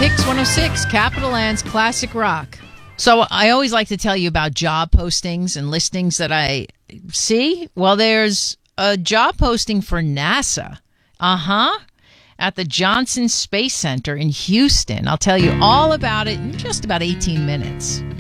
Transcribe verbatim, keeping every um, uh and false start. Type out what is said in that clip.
Kicks one oh six, Capital Land's Classic Rock. So I always like to tell you about job postings and listings that I see. Well, there's a job posting for NASA. Uh-huh. At the Johnson Space Center in Houston. I'll tell you all about it in just about eighteen minutes.